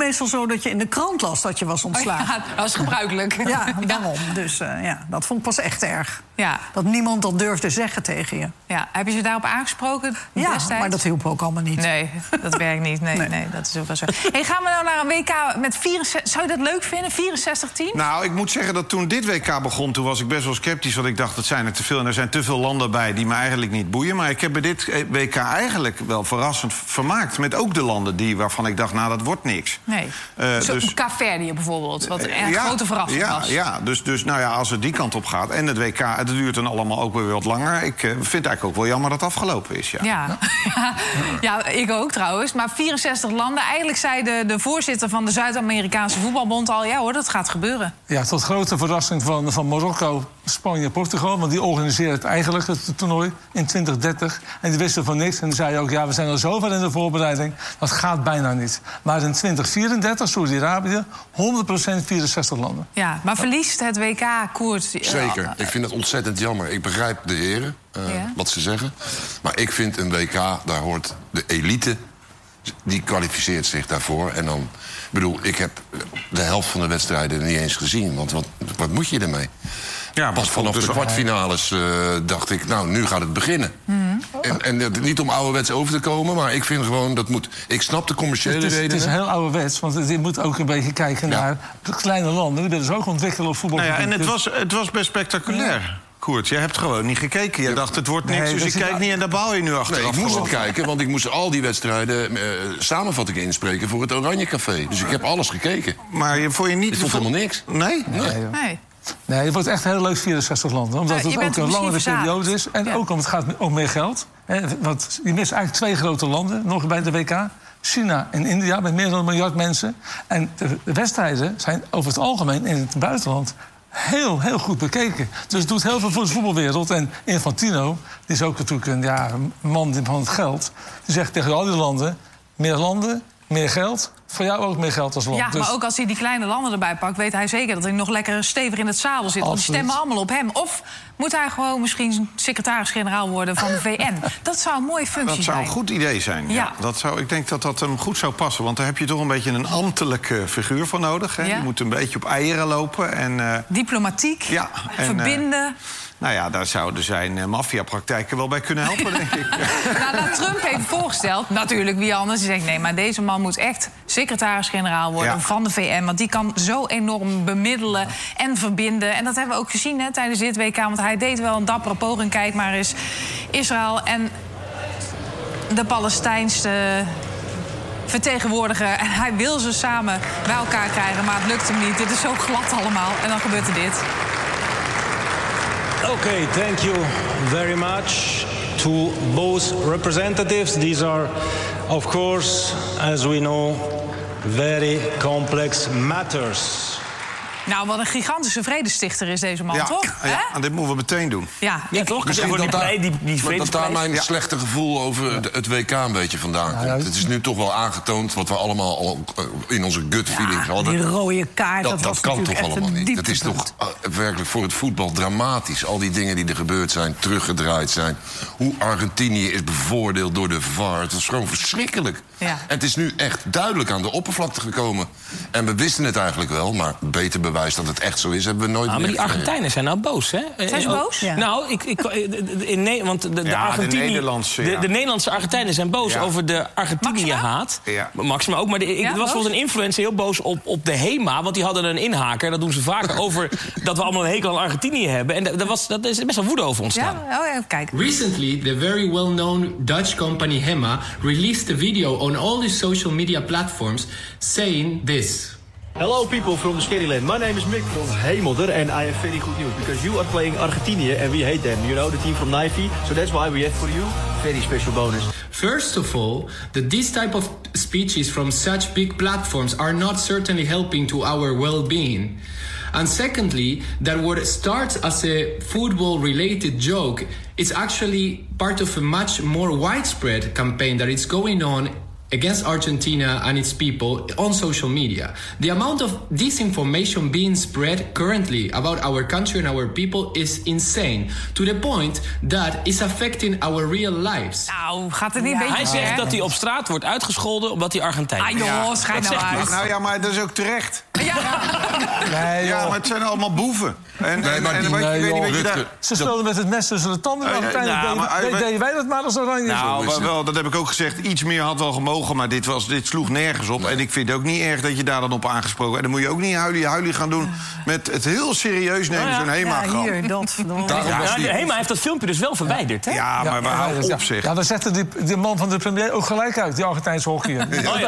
meestal zo dat je in de krant las dat je was ontslagen. Ja, dat was gebruikelijk. Ja, daarom. Dus dat vond ik pas echt erg. Ja. Dat niemand dat durfde zeggen tegen je. Ja. Heb je ze daarop aangesproken destijds? Maar dat hielp ook allemaal niet. Nee, dat werkt niet. Nee, dat is ook wel zo. Hey, gaan we nou naar een WK met 64... Zou je dat leuk vinden, 64 teams? Nou, ik moet zeggen dat toen dit WK begon... toen was ik best wel sceptisch, want ik dacht, dat zijn er te veel... en er zijn te veel landen bij die me eigenlijk niet boeien. Maar ik heb bij dit WK eigenlijk wel verrassend vermaakt... met ook de landen waarvan ik dacht, nou, dat wordt niks. Nee. Dus Kaapverdië bijvoorbeeld, wat een grote verrassing was. Ja, dus nou ja, als het die kant op gaat... en het WK, het duurt dan allemaal ook weer wat langer... ik vind het eigenlijk ook wel jammer dat het afgelopen is. Ja, ik ook trouwens. Maar 64 landen. Eigenlijk zei de voorzitter van de Zuid-Amerikaanse voetbalbond al... ja hoor, dat gaat gebeuren. Ja, tot grote verrassing van Marokko, Spanje en Portugal... want die organiseren het eigenlijk, het toernooi, in 2030. En die wisten van niks en die zeiden ook... ja, we zijn al zover in de voorbereiding, dat gaat bijna niet. Maar in 2034, Saudi-Arabië, 100% 64 landen. Ja, maar verliest het WK, Koert? Zeker. Ik vind het ontzettend jammer. Ik begrijp de heren, wat ze zeggen. Maar ik vind een WK, daar hoort de elite... die kwalificeert zich daarvoor. En dan, ik heb de helft van de wedstrijden niet eens gezien. Want wat moet je ermee? Ja, pas vanaf de kwartfinales dacht ik, nou, nu gaat het beginnen. En niet om ouderwets over te komen, maar ik vind gewoon dat moet... Ik snap de commerciële redenen. Het is heel ouderwets, want je moet ook een beetje kijken naar de kleine landen. Die willen ze ook ontwikkelen op voetbal. Nou ja, en het was best spectaculair. Ja. Koert, jij hebt gewoon niet gekeken. Je dacht, het wordt niks, dus ik kijk niet en daar baal je nu achteraf. Nee, ik moest het kijken, want ik moest al die wedstrijden... samenvatting inspreken voor het Oranje Café. Dus ik heb alles gekeken. Maar vond je niet... Ik vond helemaal niks. Nee? Nee, het wordt echt heel leuk 64 landen. Omdat het ook een langere periode is. En ook omdat het gaat om meer geld. Want je mist eigenlijk 2 grote landen nog bij de WK. China en India, met meer dan 1 miljard mensen. En de wedstrijden zijn over het algemeen in het buitenland... heel goed bekeken. Dus het doet heel veel voor de voetbalwereld. En Infantino, die is ook natuurlijk een man van het geld... die zegt tegen al die landen, meer geld... voor jou ook meer geld als land. Ja, maar ook als hij die kleine landen erbij pakt... weet hij zeker dat hij nog lekker stevig in het zadel zit. Want die stemmen allemaal op hem. Of moet hij gewoon misschien secretaris-generaal worden van de VN? Dat zou een mooie functie zijn. Dat zou een goed idee zijn. Ja. Ik denk dat dat hem goed zou passen. Want daar heb je toch een beetje een ambtelijke figuur voor nodig. Hè? Ja. Die moet een beetje op eieren lopen. En, diplomatiek, verbinden... Nou ja, daar zouden zijn maffiapraktijken wel bij kunnen helpen, denk ik. Nou, Trump heeft voorgesteld, natuurlijk wie anders... die zegt, nee, maar deze man moet echt secretaris-generaal worden van de VN... want die kan zo enorm bemiddelen en verbinden. En dat hebben we ook gezien tijdens dit WK... want hij deed wel een dappere poging. Kijk maar eens, Israël en de Palestijnse vertegenwoordiger... en hij wil ze samen bij elkaar krijgen, maar het lukt hem niet. Dit is zo glad allemaal en dan gebeurt er dit... Okay, thank you very much to both representatives. These are, of course, as we know, very complex matters. Nou, wat een gigantische vredestichter is deze man, toch? Ja, en dit moeten we meteen doen. Ja toch? Misschien dat daar mijn slechte gevoel over het WK een beetje vandaan komt. Het is nu toch wel aangetoond wat we allemaal al in onze gut feelings hadden. Die rode kaart, dat kan toch allemaal niet. Dat is toch werkelijk voor het voetbal dramatisch. Al die dingen die er gebeurd zijn, teruggedraaid zijn. Hoe Argentinië is bevoordeeld door de VAR. Het is gewoon verschrikkelijk. Ja. En het is nu echt duidelijk aan de oppervlakte gekomen. En we wisten het eigenlijk wel, maar beter bewijs dat het echt zo is, hebben we nooit meer maar die Argentijnen zijn nou boos, hè? Zijn ze boos? Ja. Nou, want de Nederlandse Argentijnen zijn boos over de Argentinië-haat. Maxima ook, maar er was wel een influencer heel boos op de HEMA... want die hadden een inhaker, dat doen ze vaker... over dat we allemaal een hekel aan Argentinië hebben. En dat is best wel woede over ontstaan. Kijk. Recently, the very well-known Dutch company HEMA... released a video on all the social media platforms saying this... Hello people from the Scary Land. My name is Mick from Hemelder and I have very good news because you are playing Argentina and we hate them. You know, the team from Nike. So that's why we have for you very special bonus. First of all, this type of speeches from such big platforms are not certainly helping to our well-being. And secondly, that what starts as a football-related joke, it's actually part of a much more widespread campaign that is going on against Argentina and its people on social media. The amount of disinformation being spread currently about our country and our people is insane. To the point that it's affecting our real lives. Nou, gaat het niet een beetje... Hij zegt dat hij op straat wordt uitgescholden omdat hij Argentijn is. Ah joh, schijn nou uit. Nou ja, maar dat is ook terecht. Ja. Nee, ja, maar het zijn allemaal boeven. Ze speelden met het mes tussen de tanden. Maar uiteindelijk deden wij dat maar als Oranje. Nou, wel, dat heb ik ook gezegd. Iets meer had wel gemogen, maar dit sloeg nergens op. En ik vind het ook niet erg dat je daar dan op aangesproken... En dan moet je ook niet huilie gaan doen met het heel serieus nemen, zo'n HEMA-grap. Ja, hier, dat. De HEMA heeft dat filmpje dus wel verwijderd, hè? Ja, maar waar hou op, zeg. Ja, dan zette de man van de premier ook gelijk uit, die Argentijnse hockeyer.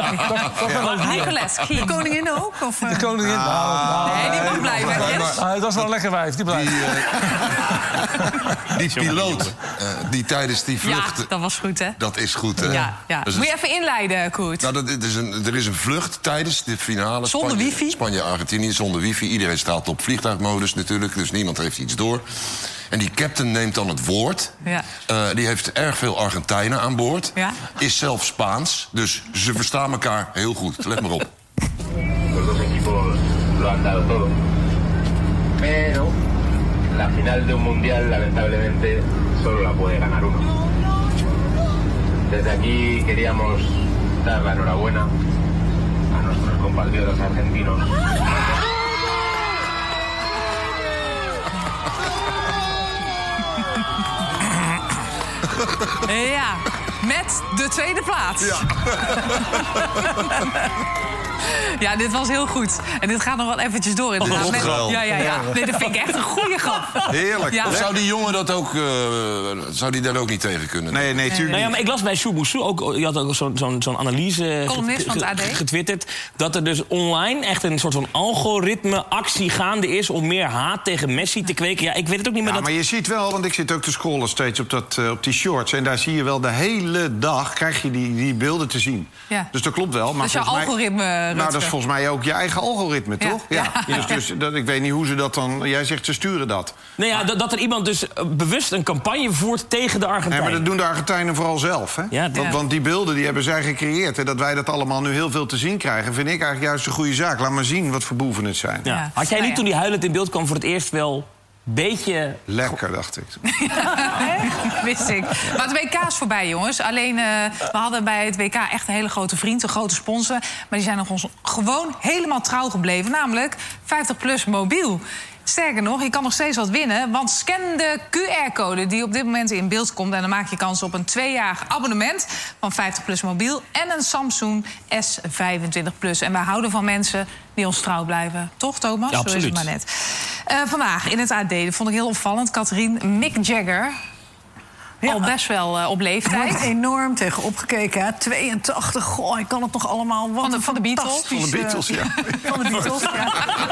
De koningin ook? Of, de koningin? Nee, die mag blijven. Dat was wel een lekker wijf, die blijft. Die piloot, die tijdens die vlucht... Ja, dat was goed, hè? Dat is goed, hè? Ja. Dus moet je even inleiden, Koert? Nou, er is een vlucht tijdens de finale. Zonder wifi? Spanje-Argentinië, zonder wifi. Iedereen staat op vliegtuigmodus natuurlijk, dus niemand heeft iets door. En die captain neemt dan het woord. Ja. Die heeft erg veel Argentijnen aan boord. Ja. Is zelf Spaans, dus ze verstaan elkaar heel goed. Let maar op. Los dos equipos lo han dado todo. Pero la final de un mundial, lamentablemente, solo la puede ganar uno. Desde aquí queríamos dar la enhorabuena a nuestros compatriotas argentinos. Ja, met de tweede plaats. Ja. Ja, dit was heel goed. En dit gaat nog wel eventjes door. Ja. Nee, dat vind ik echt een goede grap. Heerlijk. Ja. Of zou die jongen dat ook... zou die daar ook niet tegen kunnen? Nee, natuurlijk nou ja, maar ik las bij Shubusu ook... Je had ook zo'n analyse columnist van het AD getwitterd... dat er dus online echt een soort van algoritme-actie gaande is... om meer haat tegen Messi te kweken. Ja, ik weet het ook niet meer. Maar je ziet wel, want ik zit ook te scrollen steeds op die shorts... en daar zie je wel de hele dag krijg je die beelden te zien. Ja. Dus dat klopt wel. Maar dat is jouw algoritme... Nou, dat is volgens mij ook je eigen algoritme, toch? Ja. Dus ik weet niet hoe ze dat dan... Jij zegt, ze sturen dat. Nou ja, dat er iemand dus bewust een campagne voert tegen de Argentijnen. Ja, maar dat doen de Argentijnen vooral zelf, hè? Ja, want die beelden die hebben zij gecreëerd. En dat wij dat allemaal nu heel veel te zien krijgen... vind ik eigenlijk juist een goede zaak. Laat maar zien wat voor boeven het zijn. Ja. Had jij niet toen die huilend in beeld kwam voor het eerst wel... beetje... Lekker, dacht ik. Wist ik. Maar het WK is voorbij, jongens. Alleen, we hadden bij het WK echt een hele grote vriend, een grote sponsor. Maar die zijn nog ons gewoon helemaal trouw gebleven. Namelijk 50PLUS Mobiel. Sterker nog, je kan nog steeds wat winnen. Want scan de QR-code die op dit moment in beeld komt... en dan maak je kans op een 2-jarig abonnement van 50PLUS Mobiel... en een Samsung S25+. En wij houden van mensen die ons trouw blijven. Toch, Thomas? Ja, absoluut. Zo is het maar net. Vandaag in het AD, dat vond ik heel opvallend... Catherine, Mick Jagger... al best wel op leeftijd. Er wordt enorm tegen opgekeken, hè. 82, goh, ik kan het nog allemaal... Van de Beatles. Van de Beatles, ja. Van de Beatles, ja.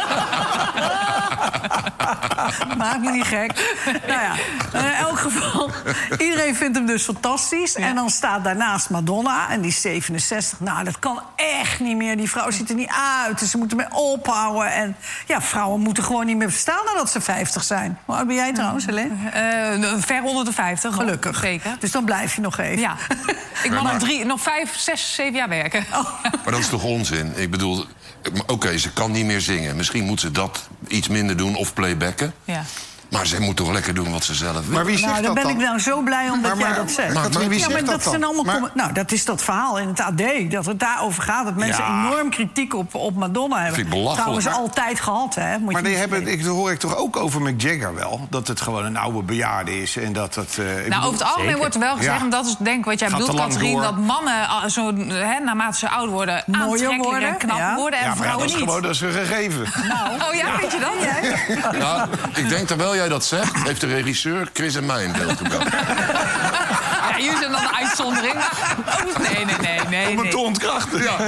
Maakt me niet gek. Nou ja, in elk geval, iedereen vindt hem dus fantastisch. Ja. En dan staat daarnaast Madonna, en die is 67. Nou, dat kan echt niet meer. Die vrouw ziet er niet uit, dus ze moeten mee ophouden. En ja, vrouwen moeten gewoon niet meer bestaan nadat ze 50 zijn. Hoe oud ben jij trouwens, Helene? Ver onder de 50. Gelukkig. Zeker. Dus dan blijf je nog even. Ja. Ik mag nog 5, 6, 7 jaar werken. Oh. Maar dat is toch onzin? Ik bedoel, oké, ze kan niet meer zingen. Misschien moet ze dat iets minder doen of playbacken. Ja. Maar zij moet toch lekker doen wat ze zelf wil. Maar wie zegt dat dan? Ben ik nou zo blij omdat jij dat zegt. Maar wie zegt dat zijn allemaal nou, dat is dat verhaal in het AD. Dat het daarover gaat. Dat mensen enorm kritiek op Madonna hebben. Vind ik belachelijk. Trouwens altijd gehad, hè. Maar dat hoor ik toch ook over Mick Jagger wel. Dat het gewoon een oude bejaarde is. En dat het... over het algemeen wordt er wel gezegd... en dat is denk ik wat jij bedoelt, Catherine... dat mannen zo, naarmate ze oud worden... aantrekkelijker en knap worden en vrouwen niet. Dat is een gegeven. Nou, vind je dat? Ja, ik denk terwijl jij dat zegt... heeft de regisseur Chris en mij in beeld gebracht. Ja, jullie zijn dan de uitzondering. Nee. Om het te ontkrachten. Ja.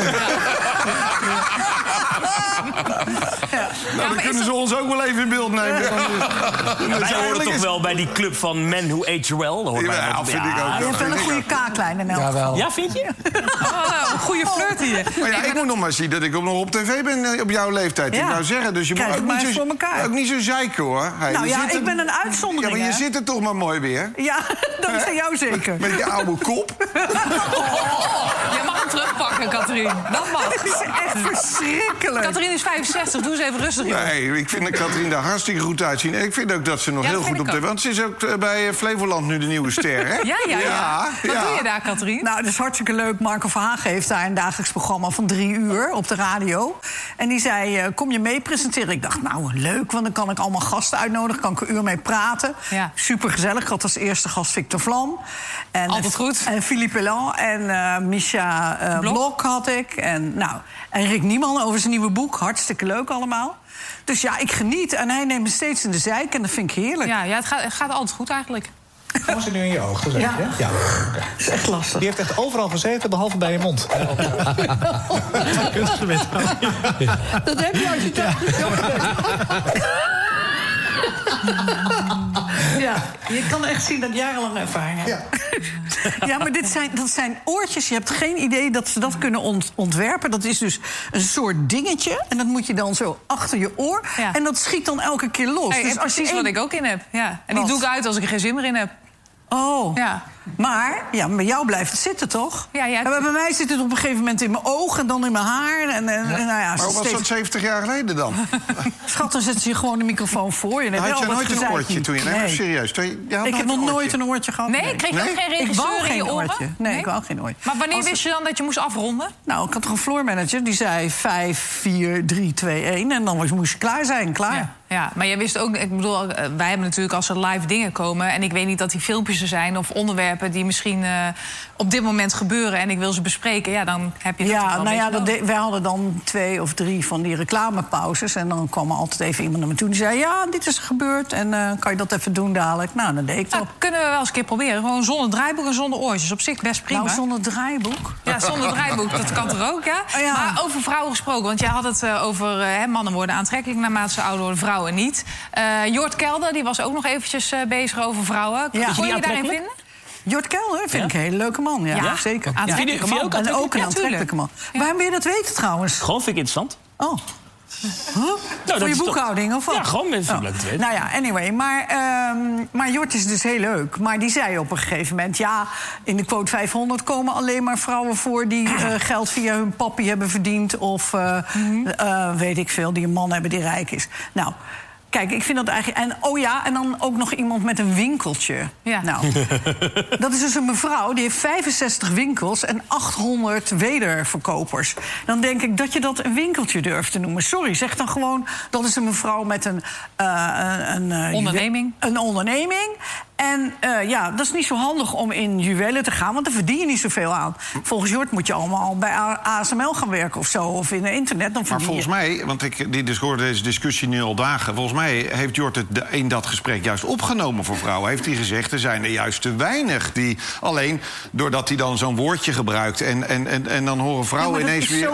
Nou, dan kunnen ze ons ook wel even in beeld nemen. Wij horen toch wel bij die club van Men Who Age Well? Ja, vind ik ook. Je hebt wel een goede kaaklijn in elk geval. Ja, vind je? Een goede flirt hier. Maar ja, ik moet nog maar zien dat ik nog op tv ben op jouw leeftijd. Ik wou zeggen, dus je moet ook niet zo zeiken, hoor. Nou ja, ik ben een uitzondering. Ja, maar je zit er toch maar mooi weer. Ja, dat is aan jou zeker. Met je oude kop. Je mag kan terugpakken, Catherine. Dat mag. Het is echt verschrikkelijk. Catherine is 65, doe eens even rustig, joh. Nee, ik vind Catherine daar hartstikke goed uitzien. En ik vind ook dat ze nog heel goed op de... Want ze is ook bij Flevoland nu de nieuwe ster, hè? Ja. Wat doe je daar, Catherine? Nou, dat is hartstikke leuk. Marco Verhagen heeft daar een dagelijks programma van 3 uur op de radio. En die zei, kom je mee presenteren? Ik dacht, nou, leuk, want dan kan ik allemaal gasten uitnodigen. Kan ik een uur mee praten. Ja. Supergezellig. Ik had als eerste gast Victor Vlam. En, altijd goed. En Philippe Elan en Misha Blok had ik. En Rick Niemann over zijn nieuwe boek. Hartstikke leuk allemaal. Dus ja, ik geniet. En hij neemt me steeds in de zeik en dat vind ik heerlijk. Ja, het gaat altijd goed eigenlijk. Gewoon ze nu in je ogen, zeg je? Ja. Dat is echt lastig. Die heeft echt overal gezeten, behalve bij je mond. Kunstgewet. Dat heb je als je dat... Ja, je kan echt zien dat jarenlang ervaring hebt. Ja, maar dat zijn oortjes. Je hebt geen idee dat ze dat kunnen ontwerpen. Dat is dus een soort dingetje. En dat moet je dan zo achter je oor. Ja. En dat schiet dan elke keer los. Dus precies wat ik ook in heb. Ja. En die doe ik uit als ik er geen zin meer in heb. Oh, ja. Maar bij jou blijft het zitten, toch? Ja. Bij mij zit het op een gegeven moment in mijn ogen en dan in mijn haar. Maar hoe was dat 70 jaar geleden dan? Schat, dan zetten ze je gewoon de microfoon voor je. Had je nooit een oortje toen je... Nee, serieus. Ik heb nog nooit een oortje gehad. Nee? Kreeg je ook geen regisseur in je oren? Nee, ik wou geen oortje. Maar wanneer wist je dan dat je moest afronden? Nou, ik had toch een floormanager die zei 5, 4, 3, 2, 1. En dan moest je klaar zijn, klaar. Ja, maar jij wist ook... Ik bedoel, wij hebben natuurlijk als er live dingen komen... en ik weet niet dat die filmpjes er zijn of onderwerpen... die misschien op dit moment gebeuren en ik wil ze bespreken... ja, dan heb je wij hadden dan 2 of 3 van die reclamepauzes... en dan kwam er altijd even iemand naar me toe die zei... ja, dit is gebeurd en kan je dat even doen dadelijk? Nou, dan deed ik dat. Kunnen we wel eens een keer proberen. Gewoon zonder draaiboek en zonder oortjes. Op zich best prima. Nou, zonder draaiboek? Ja, zonder draaiboek, dat kan er ook, ja. Maar over vrouwen gesproken, want jij had het over... mannen worden aantrekkelijk naarmate ze ouder worden, vrouwen niet. Jort Kelder, die was ook nog eventjes bezig over vrouwen. Kon je daarin vinden? Jort Kelder vind ik een hele leuke man, ja. Zeker. Aantrekkelijke man. En ook een aantrekkelijke man. Waarom wil je dat weten trouwens? Gewoon vind ik interessant. Oh. Voor je boekhouding, of wat? Ja, gewoon leuk te weten. Nou ja, anyway. Maar Jort is dus heel leuk. Maar die zei op een gegeven moment... ja, in de quote 500 komen alleen maar vrouwen voor... die geld via hun papi hebben verdiend. Of weet ik veel, die een man hebben die rijk is. Nou... Kijk, ik vind dat eigenlijk... En dan ook nog iemand met een winkeltje. Ja. Nou, dat is dus een mevrouw, die heeft 65 winkels... en 800 wederverkopers. Dan denk ik dat je dat een winkeltje durft te noemen. Sorry, zeg dan gewoon... dat is een mevrouw met een onderneming. Een onderneming. En dat is niet zo handig om in juwelen te gaan... want daar verdien je niet zoveel aan. Volgens Jort moet je allemaal bij ASML gaan werken of zo... of in het internet. Dan maar volgens mij, want ik hoor deze discussie nu al dagen... volgens mij heeft Jort het in dat gesprek juist opgenomen voor vrouwen. Heeft hij gezegd, er zijn er juist te weinig die... alleen doordat hij dan zo'n woordje gebruikt... en dan horen vrouwen ineens weer...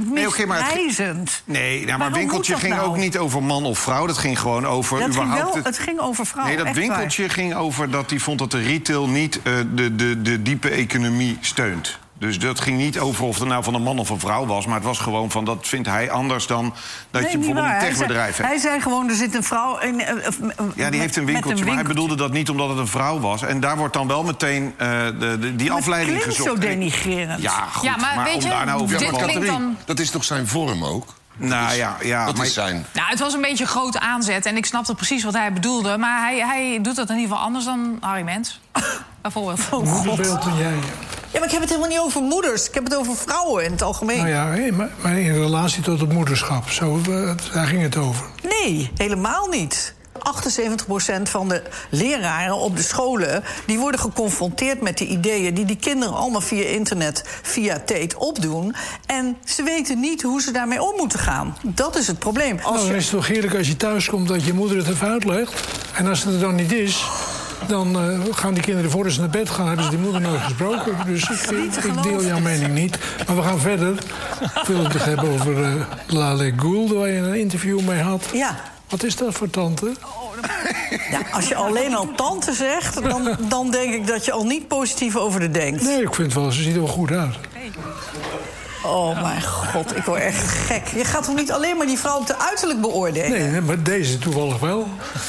maar winkeltje ging ook niet over man of vrouw. Dat ging gewoon over überhaupt... Het ging over vrouwen. Nee, dat winkeltje ging over dat hij vond dat de retail niet de diepe economie steunt. Dus dat ging niet over of het nou van een man of een vrouw was... maar het was gewoon van, dat vindt hij anders dan... dat je bijvoorbeeld een techbedrijf hebt. Hij zei gewoon, er zit een vrouw... die heeft een winkeltje, maar hij bedoelde dat niet omdat het een vrouw was. En daar wordt dan wel meteen die afleiding gezocht. Het klinkt zo denigrerend. Ja, goed, maar weet je, daar nou over dit klinkt dan... Dat is toch zijn vorm ook? Dat is zijn... Nou, het was een beetje een grote aanzet en ik snapte precies wat hij bedoelde. Maar hij doet dat in ieder geval anders dan Harry Mens. Bijvoorbeeld. Oh, God. Ja, maar ik heb het helemaal niet over moeders. Ik heb het over vrouwen in het algemeen. Nou ja, maar in relatie tot het moederschap. Zo, daar ging het over. Nee, helemaal niet. 78% van de leraren op de scholen... die worden geconfronteerd met de ideeën... die kinderen allemaal via internet, via Tate opdoen. En ze weten niet hoe ze daarmee om moeten gaan. Dat is het probleem. Dan is het toch heerlijk als je thuis komt dat je moeder het even uitlegt. En als het er dan niet is... dan gaan die kinderen voor ze naar bed gaan... hebben ze die moeder nooit gesproken. Dus ik deel jouw mening niet. Maar we gaan verder. Ik wil het hebben over Lale Gould... waar je een interview mee had. Ja. Wat is dat voor tante? Ja, als je alleen al tante zegt... dan denk ik dat je al niet positief over de denkt. Nee, ik vind wel, ze ziet er wel goed uit. Oh mijn god, ik word echt gek. Je gaat toch niet alleen maar die vrouw op de uiterlijk beoordelen? Nee, maar deze toevallig wel.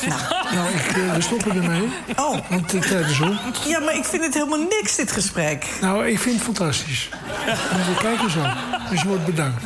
Nou, we stoppen ermee. Oh. Want de tijd is op. Ja, maar ik vind het helemaal niks, dit gesprek. Nou, ik vind het fantastisch. Dus kijk eens aan. Dus je wordt bedankt.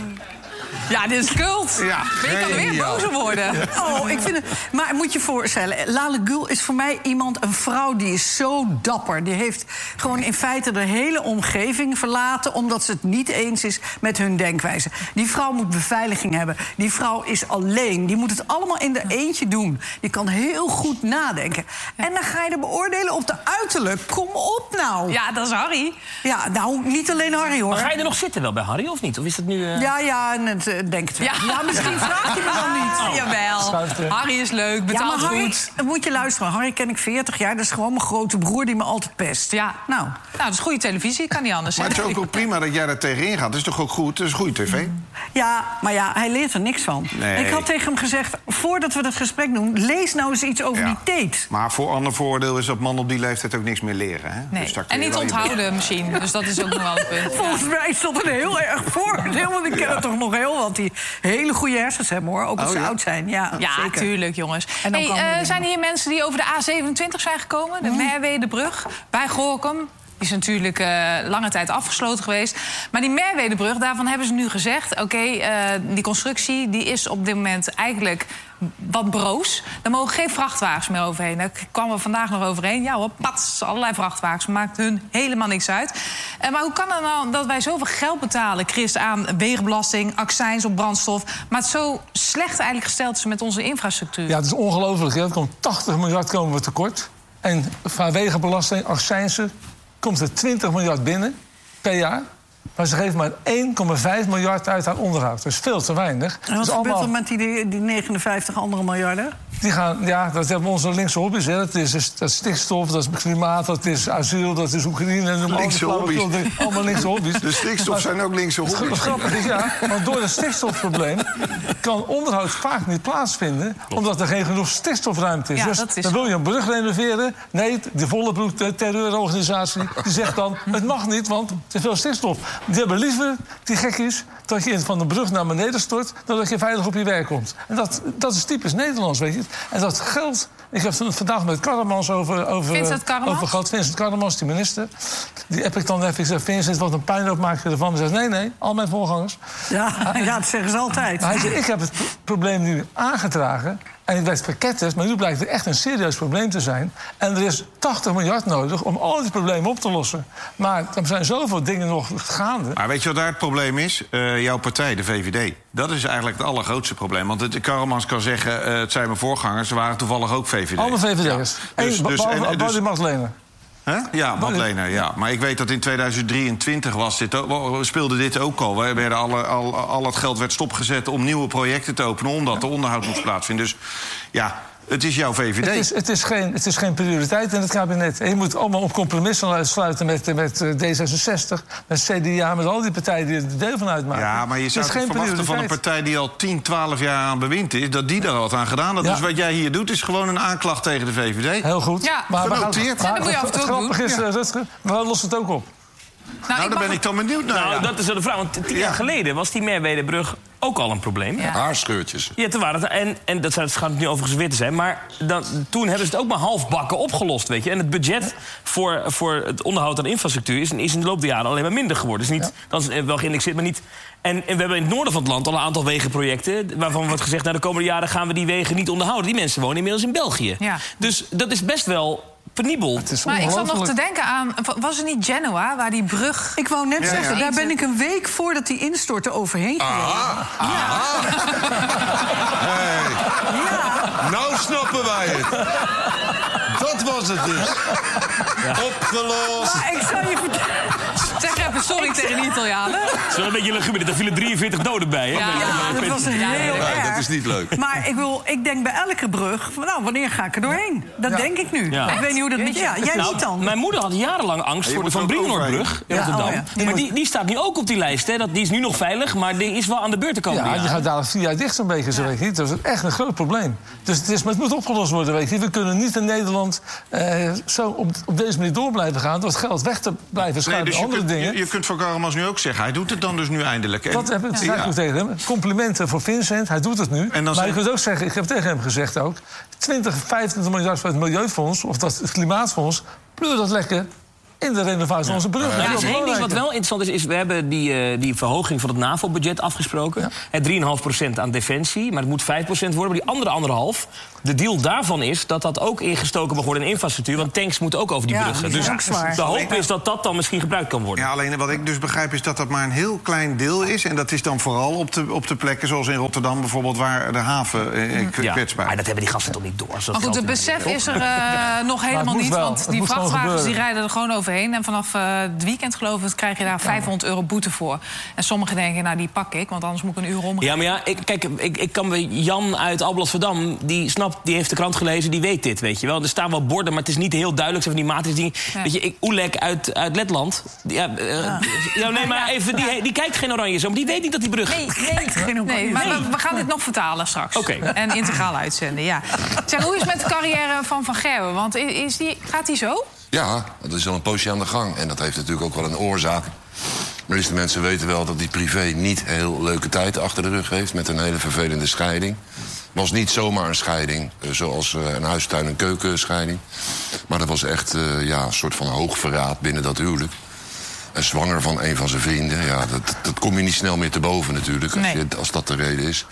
Ja, dit is cult. Ja, ik kan er weer boos op worden. Oh, ik vind het... Maar moet je voorstellen, Lale Gül is voor mij een vrouw die is zo dapper. Die heeft gewoon in feite de hele omgeving verlaten, omdat ze het niet eens is met hun denkwijze. Die vrouw moet beveiliging hebben. Die vrouw is alleen. Die moet het allemaal in de eentje doen. Die kan heel goed nadenken. En dan ga je er beoordelen op de uiterlijk. Kom op nou. Ja, dat is Harry. Ja, nou, niet alleen Harry, hoor. Maar ga je er nog zitten wel bij Harry, of niet? Of is dat nu... Ja, denk het wel. Ja, misschien vraagt hij me dan niet. Jawel. Harry is leuk, betaalt goed. Moet je luisteren. Harry ken ik 40 jaar. Dat is gewoon mijn grote broer die me altijd pest. Ja. Nou, dat is goede televisie. Kan niet anders. Maar het is ook prima dat jij daar tegenin gaat. Dat is toch ook goed? Dat is goede tv. Ja, maar hij leert er niks van. Nee. Ik had tegen hem gezegd, voordat we het gesprek doen, lees nou eens iets over die Tate. Maar voor ander voordeel is dat man op die leeftijd ook niks meer leren. Hè? Nee. Dus en niet onthouden misschien. Dus dat is ook nog wel een punt. Volgens mij is dat een heel erg voordeel. Want ik ken er toch nog heel wat die hele goede hersens hebben, hoor. Ook als ze oud zijn. Ja, zeker. Tuurlijk, jongens. Zijn hier mensen die over de A27 zijn gekomen? De Merwedebrug bij Gorinchem. Die is natuurlijk lange tijd afgesloten geweest. Maar die Merwedebrug, daarvan hebben ze nu gezegd... die constructie die is op dit moment eigenlijk wat broos. Daar mogen geen vrachtwagens meer overheen. Daar kwamen we vandaag nog overheen. Ja hoor, pats, allerlei vrachtwagens. Maakt hun helemaal niks uit. Maar hoe kan het nou dat wij zoveel geld betalen, Chris, aan wegenbelasting, accijns op brandstof, maar het zo slecht eigenlijk gesteld is met onze infrastructuur? Ja, het is ongelooflijk. Er komt 80 miljard komen we tekort. En van wegenbelasting, accijnsen, komt er 20 miljard binnen per jaar. Maar ze geven maar 1,5 miljard uit aan onderhoud. Dat is veel te weinig. En wat gebeurt er met die 59 andere miljarden? Die gaan, dat hebben onze linkse hobby's. Hè. Dat is stikstof, dat is klimaat, dat is asiel, dat is Oekraïne. Linkse hobby's. Allemaal linkse hobby's. De stikstof zijn ook linkse hobby's. Het grappige is, want door het stikstofprobleem kan onderhoud vaak niet plaatsvinden, omdat er geen genoeg stikstofruimte is. Ja, dus dan wil je een brug renoveren. Nee, de Vollebroek, de terreurorganisatie, die zegt dan, het mag niet, want te veel stikstof. Die hebben liever, die gekkies, dat je van de brug naar beneden stort, dan dat je veilig op je werk komt. En dat is typisch Nederlands, weet je. En dat geldt. Ik heb het vandaag met Karremans over gehad. Vincent Karremans, die minister. Die heb ik dan even gezegd, Vincent, wat een puinhoop maak je ervan? Hij zegt, nee, al mijn voorgangers. Ja, dat zeggen ze altijd. Hij zegt, ik heb het probleem nu aangedragen. En ik werd verketterd, maar nu blijkt het echt een serieus probleem te zijn. En er is 80 miljard nodig om al die problemen op te lossen. Maar er zijn zoveel dingen nog gaande. Maar weet je wat daar het probleem is? Jouw partij, de VVD. Dat is eigenlijk het allergrootste probleem. Want Karremans kan zeggen, het zijn mijn voorgangers. Ze waren toevallig ook VVD. Alle VVD'ers. Behalve Magdalena. Huh? Ja, Madeleine, ja. Maar ik weet dat in 2023 speelde dit ook al. Al het geld werd stopgezet om nieuwe projecten te openen, omdat de onderhoud moest plaatsvinden. Dus ja, het is jouw VVD. Het is geen prioriteit in het kabinet. En je moet allemaal op compromissen uitsluiten met D66, met CDA, met al die partijen die er deel van uitmaken. Ja, maar je zou het verwachten van een partij die al 10, 12 jaar aan bewind is, dat die daar wat aan gedaan had. Ja. Dus wat jij hier doet, is gewoon een aanklacht tegen de VVD. Heel goed. Ja, maar genoteerd. Dat moet je af en toe het grappige is, Rutger, we lossen het ook op. Nou, daar ben ik dan benieuwd naar. Nou, dat is de vraag. Want 10 jaar geleden was die Merwedebrug ook al een probleem. Ja. Haarscheurtjes. Ja, toen waren het, en dat gaat nu overigens weer te zijn. Maar toen hebben ze het ook maar halfbakken opgelost, weet je. En het budget voor het onderhoud aan infrastructuur is in de loop der jaren alleen maar minder geworden. Dus niet, dat is wel geïndexeerd, maar niet. En we hebben in het noorden van het land al een aantal wegenprojecten waarvan wordt gezegd, de komende jaren gaan we die wegen niet onderhouden. Die mensen wonen inmiddels in België. Ja. Dus dat is best wel penibel. Maar ik zat nog te denken aan, was het niet Genoa, waar die brug... Ik wou net zeggen, daar ben ik een week voordat die instortte overheen gegaan. Hey. Ja. Nou snappen wij het. Dat was het dus. Ja. Opgelost. Maar ik zou je vertellen... Zeg even sorry tegen de Italianen. Zo een beetje luguber, er vielen 43 doden bij. Hè? Ja, dat was heel erg. Dat is niet leuk. Maar ik denk bij elke brug, wanneer ga ik er doorheen? Dat denk ik nu. Ja. Ik weet niet hoe dat met jij niet dan. Mijn moeder had jarenlang angst voor de Van Brienoordbrug in Rotterdam. Maar die staat nu ook op die lijst. Hè. Die is nu nog veilig, maar die is wel aan de beurt te komen. Ja, die gaat dadelijk 4 jaar dicht zo'n beetje, zo weet je niet. Dat is echt een groot probleem. Dus het moet opgelost worden, weet je. We kunnen niet in Nederland zo op deze manier door blijven gaan, door het geld weg te blijven schuiven andere dingen. je kunt voor Karamas nu ook zeggen. Hij doet het dan dus nu eindelijk. Dat heb ik tegen hem. Complimenten voor Vincent, hij doet het nu. Maar ik wil ook zeggen, ik heb tegen hem gezegd ook... 25 miljard voor het Milieufonds, of dat het Klimaatfonds... pleur dat lekker in de renovatie van onze brug. Ja, één ding wat wel interessant is we hebben die verhoging van het NAVO-budget afgesproken. Ja. 3,5% aan defensie, maar het moet 5% worden. Maar die andere 1,5%, de deal daarvan is dat ook ingestoken mag worden in infrastructuur. Want tanks moeten ook over die bruggen. Dus de hoop is dat dan misschien gebruikt kan worden. Ja, alleen wat ik dus begrijp is dat maar een heel klein deel is. En dat is dan vooral op de plekken zoals in Rotterdam bijvoorbeeld... waar de haven kwetsbaar is. Maar dat hebben die gasten toch niet door. Maar goed, het besef is er nog helemaal niet. Want die vrachtwagens die rijden er gewoon overheen. En vanaf het weekend, geloof ik, krijg je daar €500 boete voor. En sommigen denken, nou, die pak ik, want anders moet ik een uur omrijden. Ja, maar ik kan bij Jan uit Alblasserdam... die heeft de krant gelezen, die weet dit, weet je wel. Er staan wel borden, maar het is niet heel duidelijk. Van die maatregelen. Ja. Weet je, Oleg uit Letland... maar even, die kijkt geen oranje zo, maar die weet niet dat die brug... Nee, maar we gaan dit nog vertalen straks. Okay. En integraal uitzenden, ja. Zeg, hoe is het met de carrière van Van Gerwen? Want gaat die zo? Ja, dat is al een poosje aan de gang. En dat heeft natuurlijk ook wel een oorzaak. De meeste mensen weten wel dat hij privé niet heel leuke tijd achter de rug heeft... met een hele vervelende scheiding. Het was niet zomaar een scheiding, zoals een huistuin- en keukenscheiding. Maar dat was echt een soort van hoogverraad binnen dat huwelijk. En zwanger van een van zijn vrienden, dat kom je niet snel meer te boven natuurlijk... als dat de reden is.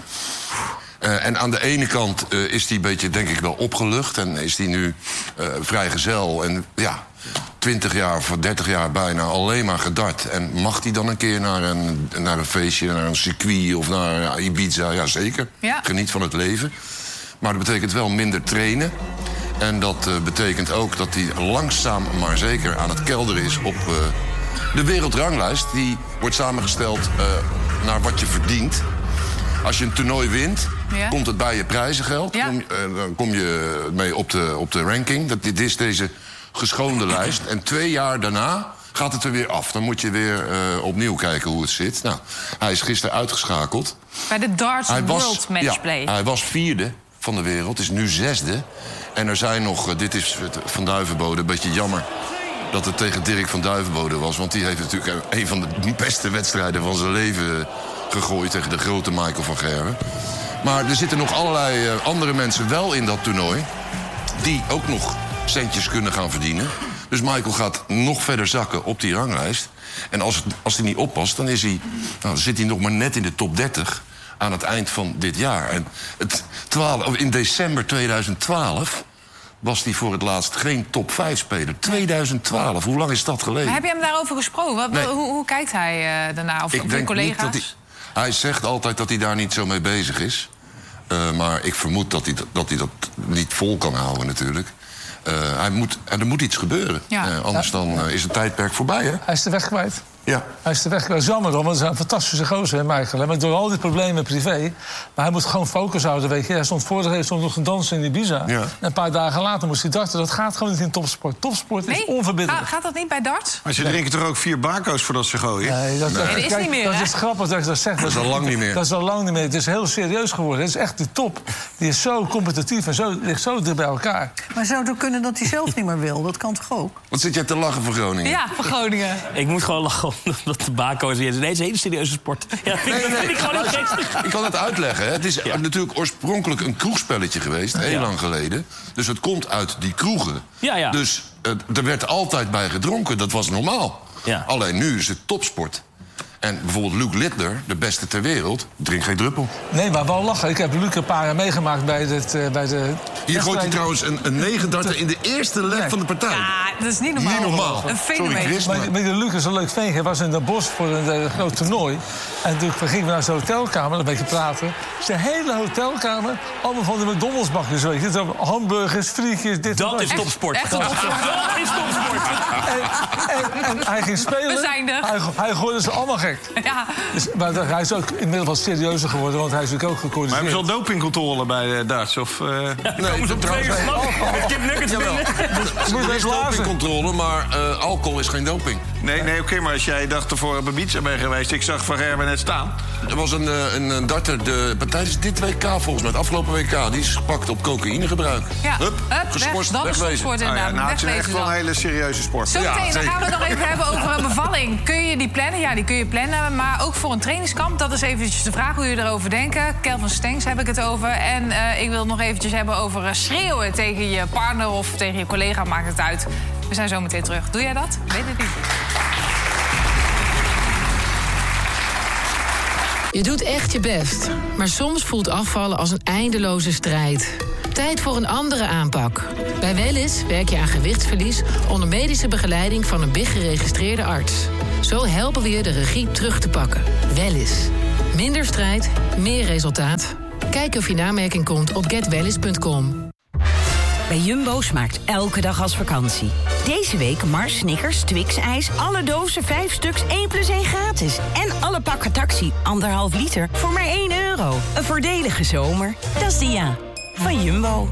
En aan de ene kant is hij een beetje, denk ik, wel opgelucht... en is hij nu vrijgezel en 20 jaar of 30 jaar bijna alleen maar gedart. En mag hij dan een keer naar een feestje, naar een circuit of naar Ibiza? Ja, zeker. Ja. Geniet van het leven. Maar dat betekent wel minder trainen. En dat betekent ook dat hij langzaam maar zeker aan het kelderen is op de wereldranglijst. Die wordt samengesteld naar wat je verdient. Als je een toernooi wint, komt het bij je prijzengeld. Ja. Dan kom je mee op de ranking. Dit is deze geschoonde lijst. En 2 jaar daarna gaat het er weer af. Dan moet je weer opnieuw kijken hoe het zit. Nou, hij is gisteren uitgeschakeld. Bij de Darts World Matchplay. Ja, hij was 4e van de wereld, is nu 6e. En er zijn nog, dit is Van Duivenbode, een beetje jammer... dat het tegen Dirk van Duivenbode was. Want die heeft natuurlijk een van de beste wedstrijden van zijn leven gegooid... tegen de grote Michael van Gerwen. Maar er zitten nog allerlei andere mensen wel in dat toernooi... die ook nog centjes kunnen gaan verdienen. Dus Michael gaat nog verder zakken op die ranglijst. En als hij niet oppast, dan zit hij nog maar net in de top 30... aan het eind van dit jaar. En in december 2012... was hij voor het laatst geen top 5-speler. 2012, hoe lang is dat geleden? Maar heb je hem daarover gesproken? Nee. Hoe kijkt hij daarna? Of zijn collega's? Hij zegt altijd dat hij daar niet zo mee bezig is. Maar ik vermoed dat hij dat niet vol kan houden natuurlijk. Er moet iets gebeuren. Ja. Anders dan is het tijdperk voorbij, hè? Hij is de weg kwijt. Ja. Hij is de weg kwijt. Jammer, want hij is een fantastische gozer, hè, Michael. Maar door al die problemen privé... maar hij moet gewoon focus houden, weet je. Hij stond nog te dansen in Ibiza. Ja. En een paar dagen later moest hij darten. Dat gaat gewoon niet in topsport. Topsport is onverbiddelijk. Gaat dat niet bij darts? Maar ze drinken toch ook 4 bako's voordat ze gooien? Nee, dat is niet meer, dat is grappig dat je dat zegt. Dat is al lang niet meer. Dat is al lang niet meer. Het is heel serieus geworden. Het is echt de top. Die is zo competitief en ligt zo dicht bij elkaar. Maar zou het ook kunnen dat hij zelf niet meer wil? Dat kan toch ook? Wat zit jij te lachen voor Groningen? Ja, voor Groningen. Ik moet gewoon lachen omdat de bako's... Nee, het is een hele serieuze sport. Ja, nee. Ik kan het uitleggen. Hè. Het is natuurlijk oorspronkelijk een kroegspelletje geweest, heel lang geleden. Dus het komt uit die kroegen. Ja. Dus er werd altijd bij gedronken, dat was normaal. Ja. Alleen nu is het topsport. En bijvoorbeeld Luke Littler, de beste ter wereld, drinkt geen druppel. Nee, maar wel lachen. Ik heb Luke een paar jaar meegemaakt bij de... Hier gooit hij trouwens een 9-darter in de eerste leg van de partij. Ja, dat is niet normaal. Niet normaal. Een fenomeen. Maar Luke is een leuk ventje. Hij was in Den Bosch voor een groot toernooi. En toen gingen we naar zijn hotelkamer, een beetje praten. Zijn hele hotelkamer, allemaal van de McDonald's-bakjes. Weet je. Hamburgers, frietjes, dit dat is topsport. Echt topsport. Dat is topsport. En hij ging spelen. We zijn er. Hij gooide ze allemaal gek. Ja. Dus, maar hij is ook inmiddels wat serieuzer geworden, want hij is natuurlijk ook gecorrigeerd. Maar hebben ze al dopingcontrole bij darts? Of, nee, ze trouwens er is dopingcontrole, maar alcohol is geen doping. Nee, oké, maar als jij dacht ervoor op Ibiza bent geweest... ik zag Van Gerwen net staan. Er was een darter tijdens dit WK volgens mij, het afgelopen WK. Die is gepakt op cocaïnegebruik. Ja. Hup, geschorst, dat is wegwezen. Het is echt wel een hele serieuze sport. Zometeen, dan gaan we het nog even hebben over een bevalling. Kun je die plannen? Ja, die kun je plannen. Maar ook voor een trainingskamp, dat is eventjes de vraag hoe jullie erover denken. Kelvin Stengs heb ik het over. En ik wil het nog eventjes hebben over schreeuwen tegen je partner of tegen je collega. Maakt het uit. We zijn zo meteen terug. Doe jij dat? Weet het niet. Je doet echt je best, maar soms voelt afvallen als een eindeloze strijd. Tijd voor een andere aanpak. Bij Wellys werk je aan gewichtsverlies onder medische begeleiding van een BIG-geregistreerde arts. Zo helpen we je de regie terug te pakken. Wellys. Minder strijd, meer resultaat. Kijk of je in aanmerking komt op getwellys.com. Bij Jumbo smaakt elke dag als vakantie. Deze week Mars, Snickers, Twix, ijs, alle dozen 5 stuks 1 + 1 gratis. En alle pakken Taxi, 1,5 liter, voor maar €1. Een voordelige zomer. Dat is Dia van Jumbo.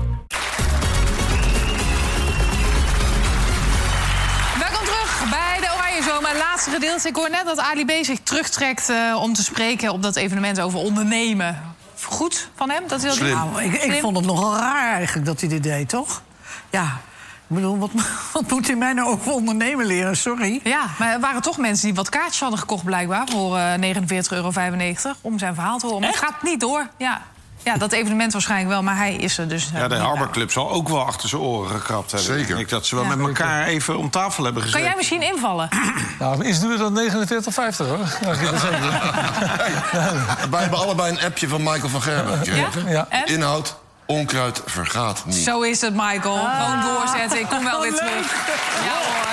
Welkom terug bij de Oranje Zomer, laatste gedeelte. Ik hoor net dat Ali B zich terugtrekt om te spreken op dat evenement over ondernemen. Goed van hem? Dat hij nou, ik vond het nogal raar eigenlijk dat hij dit deed, toch? Ja, ik bedoel, wat moet hij mij nou over ondernemen leren? Sorry. Ja, maar er waren toch mensen die wat kaartjes hadden gekocht blijkbaar... voor €49,95 om zijn verhaal te horen. Maar het gaat niet door, ja. Ja, dat evenement waarschijnlijk wel, maar hij is er dus... Ja, de Harbor Club zal ook wel achter zijn oren gekrapt hebben. Zeker. Ik dat ze wel met elkaar even om tafel hebben gezeten. Kan jij misschien invallen? Nou, iets duurder dan 49,50 hoor. Wij hebben allebei een appje van Michael van Gerwen. Ja? Inhoud, onkruid vergaat niet. Zo is het, Michael. Gewoon doorzetten. Ik kom wel weer terug. Ja hoor.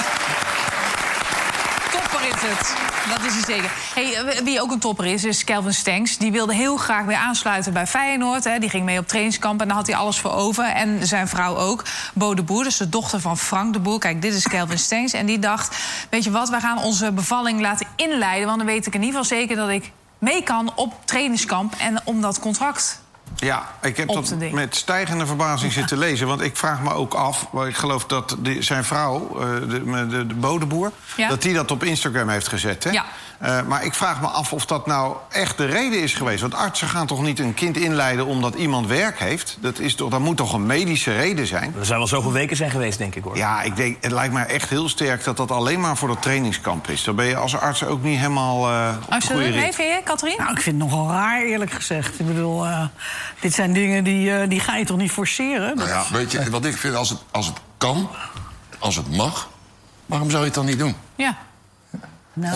Topper is het. Dat is hij zeker. Hey, wie ook een topper is Kelvin Stengs. Die wilde heel graag weer aansluiten bij Feyenoord. Hè. Die ging mee op trainingskamp en daar had hij alles voor over. En zijn vrouw ook. Bo de Boer, dus de dochter van Frank de Boer. Kijk, dit is Kelvin Stengs. En die dacht, weet je wat, wij gaan onze bevalling laten inleiden. Want dan weet ik in ieder geval zeker dat ik mee kan op trainingskamp. En om dat contract... Ja, ik heb dat met stijgende verbazing zitten lezen. Want ik vraag me ook af, ik geloof dat zijn vrouw, de Bo de Boer... dat die dat op Instagram heeft gezet, hè? Ja. Maar ik vraag me af of dat nou echt de reden is geweest. Want artsen gaan toch niet een kind inleiden omdat iemand werk heeft? Dat moet toch een medische reden zijn? Er zijn wel zoveel weken zijn geweest, denk ik, hoor. Ja, ik denk, het lijkt mij echt heel sterk dat alleen maar voor dat trainingskamp is. Dan ben je als arts ook niet helemaal Als je er mee vind je, Katrien? Nou, ik vind het nogal raar, eerlijk gezegd. Ik bedoel, dit zijn dingen die ga je toch niet forceren? Nou ja, weet je, wat ik vind, als het kan, als het mag... waarom zou je het dan niet doen? Ja. Nou,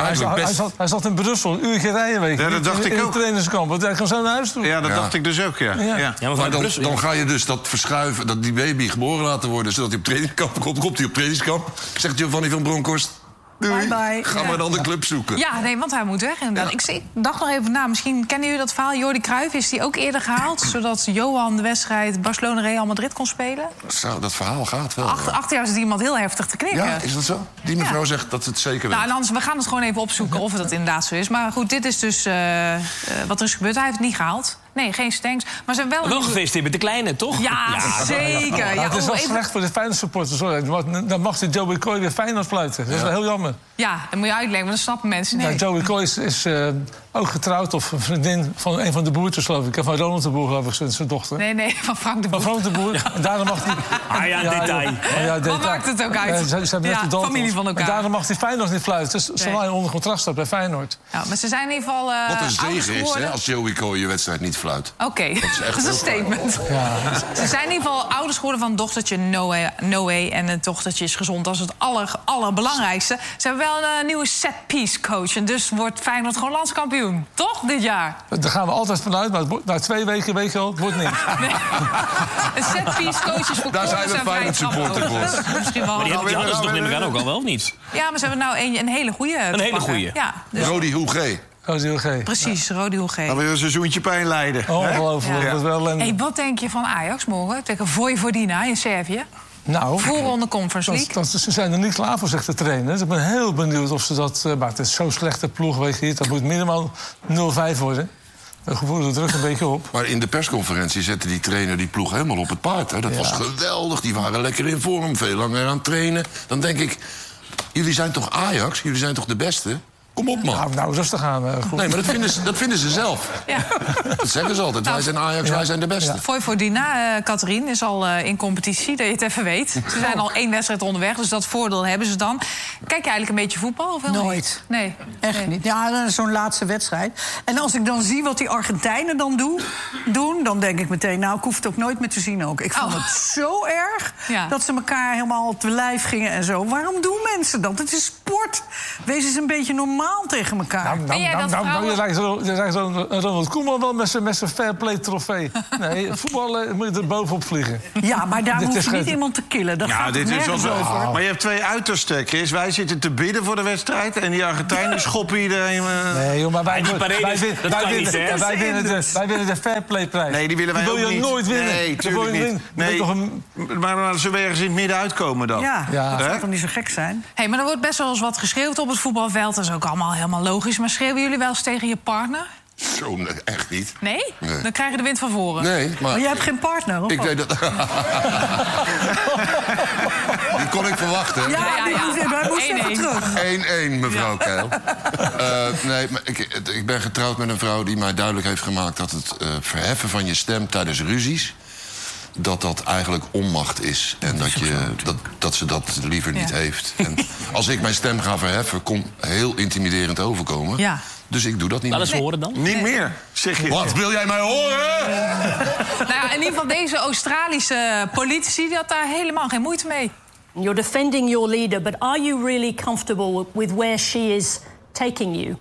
hij zat in Brussel, een uurtje rijden, weet je. Ja, dat dacht ik ook. In het trainingskamp, want hij kan zo naar huis toe. Ja, dat dacht ik dus ook, ja. Maar dan ga je dus dat verschuiven, dat die baby geboren laten worden... zodat hij op trainingskamp komt hij op trainingskamp. Zegt Giovanni van Bronckhorst... Doei, bye. Ga maar een andere club zoeken. Ja, nee, want hij moet weg inderdaad. Ik dacht nog even na, misschien kennen jullie dat verhaal... Jordi Cruijff, is die ook eerder gehaald... zodat Johan de wedstrijd Barcelona-Real Madrid kon spelen? Zo, dat verhaal gaat wel. 8 jaar zit iemand heel heftig te knikken. Ja, is dat zo? Die mevrouw zegt dat het zeker weet. Nou, en anders, we gaan het gewoon even opzoeken of het inderdaad zo is. Maar goed, dit is dus wat er is gebeurd. Hij heeft het niet gehaald. Nee, geen Stengs. Maar ze hebben wel... Wel gefeliciteerd met de kleine, toch? Ja, zeker. Ja, het is wel slecht voor de Feyenoord supporters. Dan mag de Joey Coy weer Feyenoord fluiten. Dat is wel heel jammer. Ja, dat moet je uitleggen, want dat snappen mensen niet. Ja, Joey Coy is ook getrouwd of een vriendin van een van de Boertjes, geloof ik. Van Ronald de Boer, geloof ik, zijn dochter. Nee, van Frank de Boer. Van Frank de Boer. En daarom mag hij... detail. Wat maakt het ook uit? Ze hebben net de familie van elkaar. En daarom mag hij Feyenoord niet fluiten. Dus ze waren onder contrast staat bij Feyenoord. Ja, maar ze zijn in ieder geval wat een zege is, hè, als Joey Coy je wedstrijd niet fluit. Oké. Dat is een statement. Ja. Ze zijn in ieder geval ouders geworden van dochtertje Noé. En het dochtertje is gezond. Dat is het allerbelangrijkste. Ze hebben wel een nieuwe set-piece coach. En dus wordt Feyenoord gewoon landskampioen. Toch, dit jaar? Daar gaan we altijd vanuit. Maar na 2 weken weet je al, het wordt niks. Nee. Een set-piece coach is voor daar zijn we Feyenoord supporter voor. Misschien wel. Maar die hadden ze toch neem ik aan ook al wel, of niet? Ja, maar ze hebben nou een hele goeie. Een hele goeie. Ja, dus... Rodi Hoegé. Precies, Rodi Hoegé. Dan weer een seizoentje pijn lijden. Ongelooflijk. Ja. Hey, wat denk je van Ajax morgen tegen Vojvodina in Servië? Nou, voorronde Conference League. Ze zijn er niet klaar voor, zegt de trainer. Dus ik ben heel benieuwd of ze dat... maar het is zo'n slechte ploeg, weet je. Dat moet minimaal 0-5 worden. We voelen de druk een beetje op. Maar in de persconferentie zette die trainer die ploeg helemaal op het paard. Hè. Dat was geweldig. Die waren lekker in vorm, veel langer aan het trainen. Dan denk ik, jullie zijn toch Ajax? Jullie zijn toch de beste? Kom op, man. Nou, rustig aan. Nee, maar dat vinden ze zelf. Ja. Dat zeggen ze altijd. Wij zijn Ajax, wij zijn de beste. Vojvodina, Catherine, is al in competitie, dat je het even weet. Ze zijn al 1 wedstrijd onderweg, dus dat voordeel hebben ze dan. Kijk je eigenlijk een beetje voetbal? Of Nooit. Nee. Echt niet. Ja, zo'n laatste wedstrijd. En als ik dan zie wat die Argentijnen dan doen... dan denk ik meteen, nou, ik hoef het ook nooit meer te zien ook. Ik vond het zo erg dat ze elkaar helemaal op de lijf gingen en zo. Waarom doen mensen dat? Het is sport. Wees eens een beetje normaal tegen elkaar. Je lijkt zo'n Ronald Koeman wel met zijn fair play trofee. Nee, voetballen moet je er bovenop vliegen. Ja, maar daar hoef je niet iemand te killen. Dat gaat dit nergens is over. Maar je hebt 2 uitersten, Chris. Wij zitten te bidden voor de wedstrijd... en die Argentijnen schoppen iedereen... Nee, joh, maar wij winnen de fair play prijs. Nee, die willen wij ook niet. Die wil je nooit winnen. Nee, tuurlijk niet. Nee, maar ze ergens in het midden uitkomen dan. Ja, dat zou toch niet zo gek zijn? Hey, maar er wordt best wel eens wat geschreeuwd op het voetbalveld. Dat is ook allemaal helemaal logisch. Maar schreeuwen jullie wel eens tegen je partner? Zo, echt niet. Nee? Dan krijg je de wind van voren. Nee, maar jij hebt geen partner, of? Ik weet dat... Die kon ik verwachten. Ja. Wij moesten even terug. 1-1, mevrouw Keil. Nee, maar ik ben getrouwd met een vrouw die mij duidelijk heeft gemaakt... dat het verheffen van je stem tijdens ruzies... dat eigenlijk onmacht is. En dat ze dat liever niet heeft. En als ik mijn stem ga verheffen, kon heel intimiderend overkomen. Ja. Dus ik doe dat niet meer. Laat eens horen dan. Niet meer, zeg je. Wat, wil jij mij horen? Nou ja, in ieder geval deze Australische politici... die had daar helemaal geen moeite mee. You're defending your leader, but are you really comfortable with where she is taking you?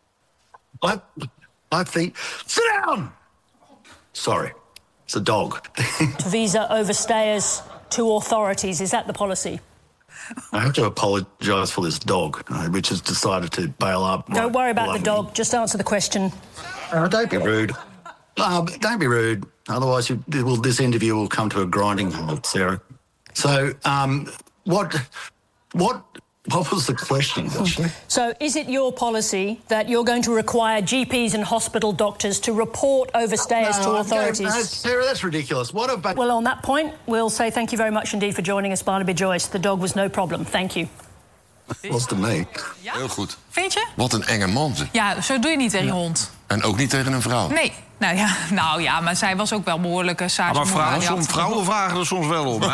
I think... Sit down! Sorry. It's a dog. To visa overstayers to authorities. Is that the policy? I have to apologise for this dog, which has decided to bail up. Don't worry about the dog. Just answer the question. Don't be rude. Don't be rude. Otherwise, this interview will come to a grinding halt, Sarah. So, what was the question, actually? So, is it your policy that you're going to require GPs and hospital doctors to report overstayers to authorities? No, Sarah, that's ridiculous. What about... Well, on that point, we'll say thank you very much indeed for joining us, Barnaby Joyce. The dog was no problem. Thank you. Was to me. Ja? Heel goed. Vind je? Wat een enge man. Ja, zo doe je niet tegen je hond. En ook niet tegen een vrouw. Nee. Nou ja, maar zij was ook wel behoorlijk maar vrouwen vragen er soms wel om.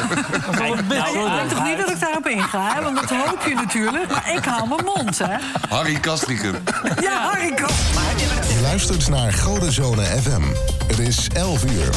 Ik denk toch niet dat ik daarop inga, hè? Want dat hoop je natuurlijk. Maar ik hou mijn mond, hè? Harry Kastrikum. Ja, Harry Kastrikum. Je luistert naar Godezone FM. Het is 11 uur.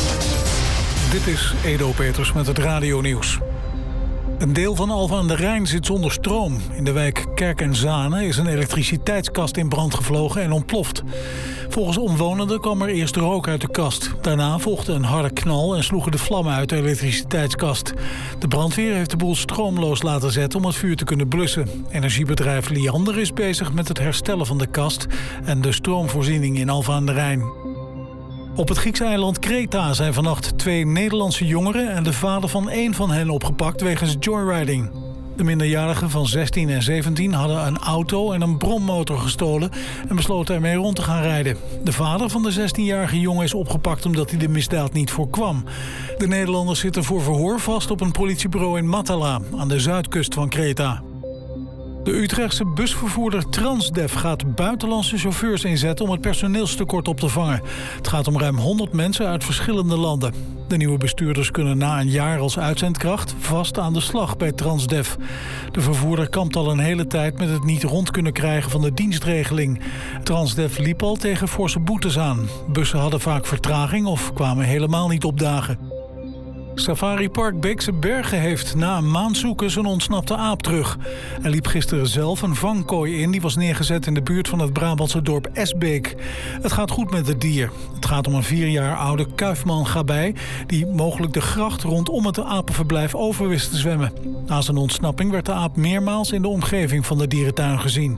Dit is Edo Peters met het Radio-nieuws. Een deel van Alphen aan de Rijn zit zonder stroom. In de wijk Kerk en Zane is een elektriciteitskast in brand gevlogen en ontploft. Volgens omwonenden kwam er eerst rook uit de kast. Daarna volgde een harde knal en sloegen de vlammen uit de elektriciteitskast. De brandweer heeft de boel stroomloos laten zetten om het vuur te kunnen blussen. Energiebedrijf Liander is bezig met het herstellen van de kast en de stroomvoorziening in Alphen aan de Rijn. Op het Griekse eiland Kreta zijn vannacht 2 Nederlandse jongeren en de vader van 1 van hen opgepakt wegens joyriding. De minderjarigen van 16 en 17 hadden een auto en een brommotor gestolen en besloten ermee rond te gaan rijden. De vader van de 16-jarige jongen is opgepakt omdat hij de misdaad niet voorkwam. De Nederlanders zitten voor verhoor vast op een politiebureau in Matala, aan de zuidkust van Kreta. De Utrechtse busvervoerder Transdev gaat buitenlandse chauffeurs inzetten om het personeelstekort op te vangen. Het gaat om ruim 100 mensen uit verschillende landen. De nieuwe bestuurders kunnen na een jaar als uitzendkracht vast aan de slag bij Transdev. De vervoerder kampt al een hele tijd met het niet rond kunnen krijgen van de dienstregeling. Transdev liep al tegen forse boetes aan. Bussen hadden vaak vertraging of kwamen helemaal niet opdagen. Safari Park Beekse Bergen heeft na een maand zoeken zijn ontsnapte aap terug. Hij liep gisteren zelf een vangkooi in die was neergezet in de buurt van het Brabantse dorp Esbeek. Het gaat goed met het dier. Het gaat om een 4 jaar oude kuifman-gabij die mogelijk de gracht rondom het apenverblijf over wist te zwemmen. Na zijn ontsnapping werd de aap meermaals in de omgeving van de dierentuin gezien.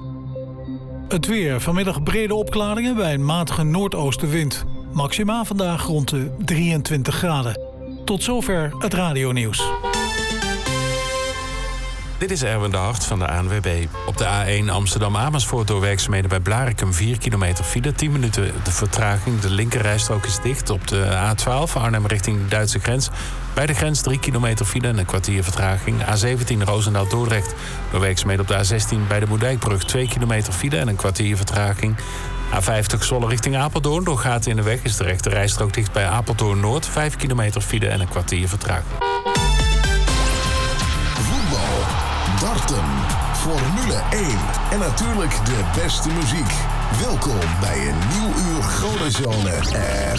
Het weer. Vanmiddag brede opklaringen bij een matige noordoostenwind. Maxima vandaag rond de 23 graden. Tot zover het Radio-nieuws. Dit is Erwin de Hart van de ANWB. Op de A1 Amsterdam-Amersfoort door werkzaamheden bij Blaricum 4 kilometer file. 10 minuten de vertraging. De linkerrijstrook is dicht. Op de A12 Arnhem richting de Duitse grens. Bij de grens 3 kilometer file en een kwartier vertraging. A17 Roosendaal-Dordrecht. Door werkzaamheden op de A16 bij de Moerdijkbrug 2 kilometer file en een kwartier vertraging. A50 Zwolle richting Apeldoorn. Door gaten in de weg is de rechte rijstrook dicht bij Apeldoorn-Noord. 5 kilometer file en een kwartier vertraging. Voetbal, darten, Formule 1 en natuurlijk de beste muziek. Welkom bij een nieuw uur Gronenzone.